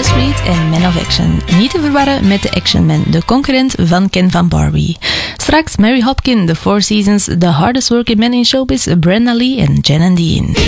Chris Reed en Man of Action. Niet te verwarren met de Action Man, de concurrent van Ken van Barbie. Straks Mary Hopkin, The Four Seasons, The Hardest Working Man in Showbiz, Brenda Lee en Jen and Dean.